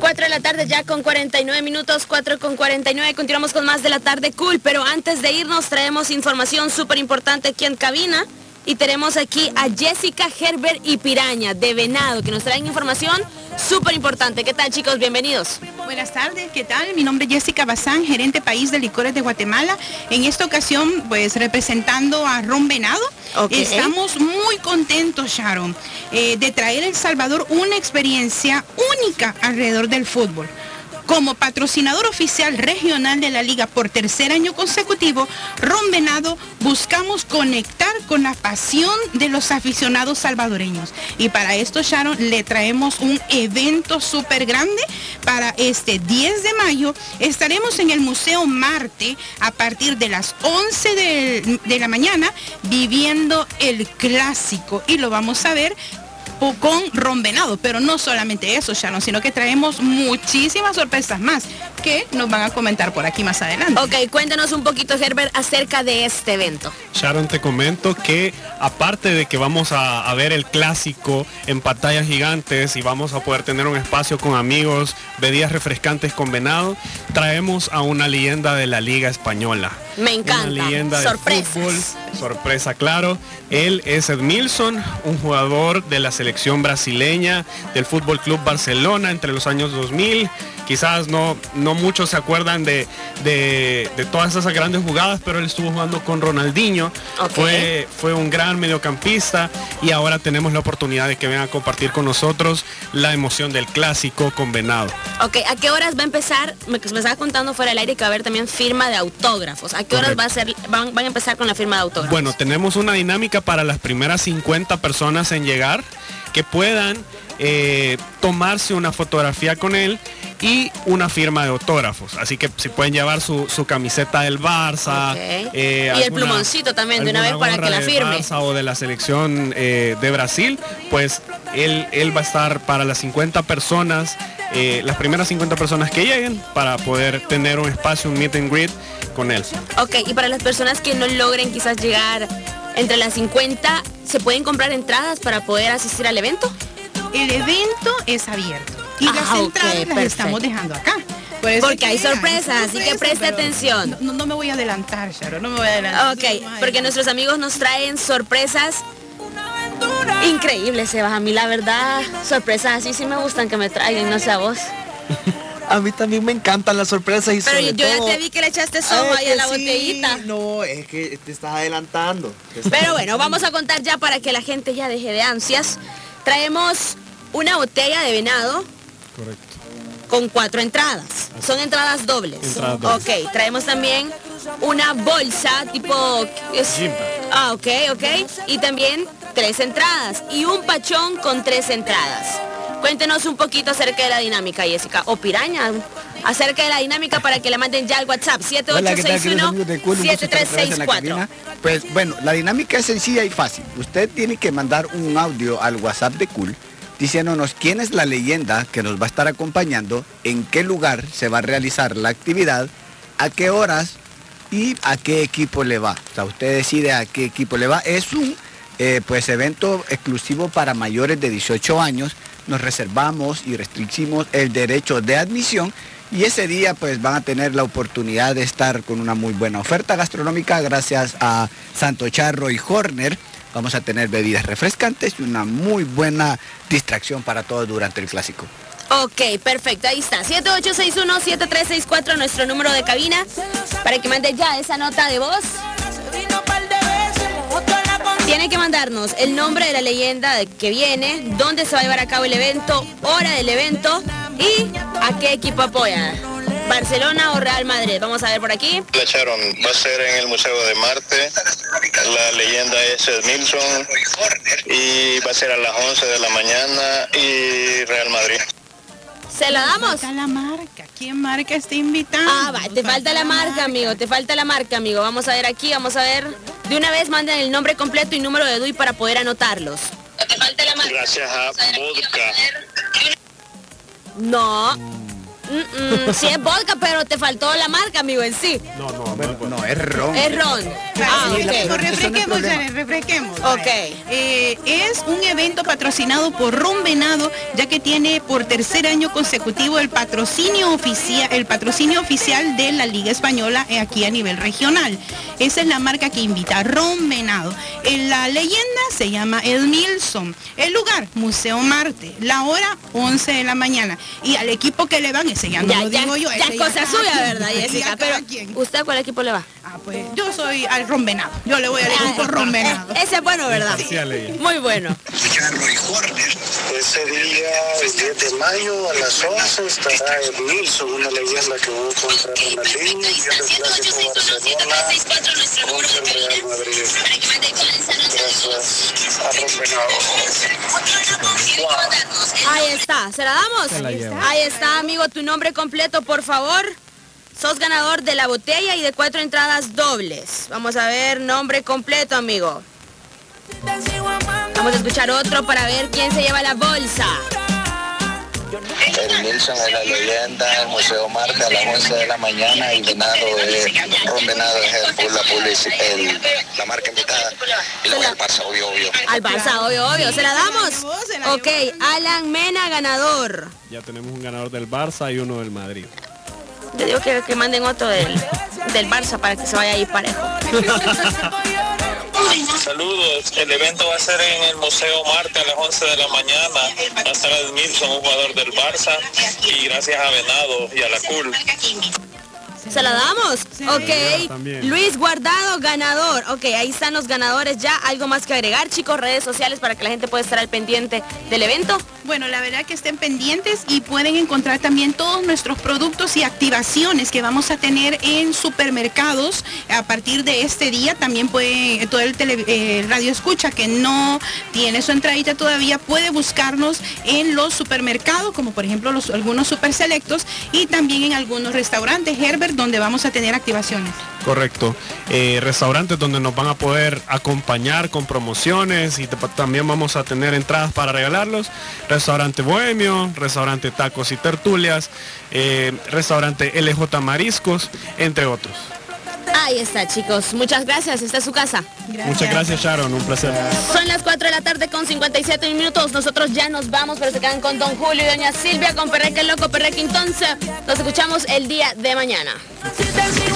4 de la tarde ya con 49 minutos, 4 con 49. Continuamos con más de la tarde cool, pero antes de irnos traemos información súper importante aquí en cabina. Y tenemos aquí a Jessica, Herbert y Piraña de Venado, que nos traen información súper importante. ¿Qué tal, chicos? Bienvenidos. Buenas tardes, ¿qué tal? Mi nombre es Jessica Bazán, gerente país de licores de Guatemala. En esta ocasión, pues, representando a Ron Venado. Okay. Estamos muy contentos, Sharon, de traer a El Salvador una experiencia única alrededor del fútbol. Como patrocinador oficial regional de la liga por tercer año consecutivo, Ron Venado buscamos conectar con la pasión de los aficionados salvadoreños. Y para esto, Sharon, le traemos un evento súper grande para este 10 de mayo. Estaremos en el Museo Marte a partir de las 11 de la mañana viviendo el clásico. Y lo vamos a ver con Ron Venado, pero no solamente eso, Sharon, sino que traemos muchísimas sorpresas más que nos van a comentar por aquí más adelante. Ok, cuéntanos un poquito, Herbert, acerca de este evento. Sharon, te comento que aparte de que vamos a ver el clásico en pantallas gigantes y vamos a poder tener un espacio con amigos, bebidas refrescantes con Venado, traemos a una leyenda de la Liga Española. Me encanta. Una leyenda del fútbol, sorpresa, claro. Él es Edmilson, un jugador de la selección brasileña del Fútbol Club Barcelona entre los años 2000. Quizás no muchos se acuerdan de todas esas grandes jugadas, pero él estuvo jugando con Ronaldinho. Okay. Fue un gran mediocampista y ahora tenemos la oportunidad de que venga a compartir con nosotros la emoción del clásico con Venado. Ok, ¿a qué horas va a empezar? Me estaba contando fuera del aire que va a haber también firma de autógrafos. ¿A qué horas van a empezar con la firma de autógrafos? Bueno, tenemos una dinámica para las primeras 50 personas en llegar que puedan tomarse una fotografía con él y una firma de autógrafos. Así que si pueden llevar su camiseta del Barça. Okay. Y el plumoncito también de una vez para que la firme. Barça o de la selección de Brasil, pues él va a estar para las 50 personas, las primeras 50 personas que lleguen para poder tener un espacio, un meet and greet con él. Ok, y para las personas que no logren quizás llegar entre las 50, ¿se pueden comprar entradas para poder asistir al evento? El evento es abierto y las entradas las estamos dejando acá. Porque hay sorpresas, así que preste atención. No me voy a adelantar, Sharon, no me voy a adelantar. Ok, porque nuestros amigos nos traen sorpresas increíbles, Sebas. A mí la verdad, sorpresas así sí me gustan que me traigan, no sé a vos. A mí también me encantan las sorpresas y pero yo ya te vi que le echaste sopa ahí a la botellita. No, es que te estás adelantando. Pero bueno, vamos a contar ya para que la gente ya deje de ansias. Traemos una botella de Venado. Correcto. Con 4 entradas. Son entradas dobles. Ok, traemos también una bolsa tipo... ok. Y también 3 entradas. Y un pachón con 3 entradas. Cuéntenos un poquito acerca de la dinámica, Jessica. O Piraña, acerca de la dinámica para que le manden ya al WhatsApp. 7861-7364. Pues bueno, la dinámica es sencilla y fácil. Usted tiene que mandar un audio al WhatsApp de Cool diciéndonos quién es la leyenda que nos va a estar acompañando, en qué lugar se va a realizar la actividad, a qué horas y a qué equipo le va. O sea, usted decide a qué equipo le va. Es un pues evento exclusivo para mayores de 18 años. Nos reservamos y restringimos el derecho de admisión y ese día pues van a tener la oportunidad de estar con una muy buena oferta gastronómica gracias a Santo Charro y Horner. Vamos a tener bebidas refrescantes y una muy buena distracción para todos durante el clásico. Ok, perfecto, ahí está. 7861-7364, nuestro número de cabina, para que mande ya esa nota de voz. Tiene que mandarnos el nombre de la leyenda que viene, dónde se va a llevar a cabo el evento, hora del evento y a qué equipo apoya. ¿Barcelona o Real Madrid? Vamos a ver por aquí. La Sharon, va a ser en el Museo de Marte. La leyenda es Edmilson y va a ser a las 11 de la mañana y Real Madrid. ¿Se la damos? Falta la marca. ¿Quién marca está invitando? Te falta la marca, amigo. Te falta la marca, amigo. Vamos a ver aquí, vamos a ver. De una vez manden el nombre completo y número de DUI para poder anotarlos. Te falta la marca. Gracias a Vodka. No. Sí es vodka, pero te faltó la marca, amigo, en sí. No, es ron. Es ron. Refresquemos. Ok. Es un evento patrocinado por Ron Venado, ya que tiene por tercer año consecutivo el patrocinio oficial de la Liga Española aquí a nivel regional. Esa es la marca que invita, Ron Venado. La leyenda se llama El Milson. El lugar, Museo Marte. La hora, 11 de la mañana. Y al equipo que le van, ese ya no lo digo yo. Ya es cosa suya, ¿verdad, Jessica? Pero, ¿usted a cuál equipo le va? Pues yo soy al Ron Venado. Yo le voy al equipo Ron Venado. Ese es bueno, ¿verdad? Sí. Muy bueno. Ese día, el 10 de mayo a las 11, estará el Milson, una leyenda que jugó contra Ronaldinho y el clásico Barcelona contra el Real Madrid. Gracias a Ron Venado. Ahí está, ¿se la damos? Ahí está, amigo, tu nombre completo, por favor. Sos ganador de la botella y de 4 entradas dobles. Vamos a ver, nombre completo, amigo. Vamos a escuchar otro para ver quién se lleva la bolsa. El Milson es la leyenda, el Museo Marte a las 11 de la mañana y Venado Ron Venado es la marca invitada. Y luego al Barça, obvio. Al Barça, obvio. ¿Se la damos? Ok, Alan Mena, ganador. Ya tenemos un ganador del Barça y uno del Madrid. Yo digo que manden otro del Barça para que se vaya ahí parejo. Saludos, el evento va a ser en el Museo Marte a las 11 de la mañana. Va a estar el Milson, un jugador del Barça, y gracias a Venado y a la CUL. ¿Se la damos? Sí. Ok. También. Luis Guardado, ganador. Ok, ahí están los ganadores ya. ¿Algo más que agregar, chicos? Redes sociales para que la gente pueda estar al pendiente del evento. Bueno, la verdad que estén pendientes y pueden encontrar también todos nuestros productos y activaciones que vamos a tener en supermercados a partir de este día. También puede, todo el radio escucha que no tiene su entradita todavía, puede buscarnos en los supermercados, como por ejemplo algunos super selectos, y también en algunos restaurantes, Herbert, donde vamos a tener activaciones. Correcto. Restaurantes donde nos van a poder acompañar con promociones y también vamos a tener entradas para regalarlos. Restaurante Bohemio, restaurante Tacos y Tertulias, restaurante LJ Mariscos, entre otros. Ahí está, chicos. Muchas gracias. Esta es su casa. Muchas gracias, Sharon. Un placer. Son las 4 de la tarde con 57 minutos. Nosotros ya nos vamos, pero se quedan con Don Julio y Doña Silvia, con Perreque Loco, Perreque. Entonces, nos escuchamos el día de mañana.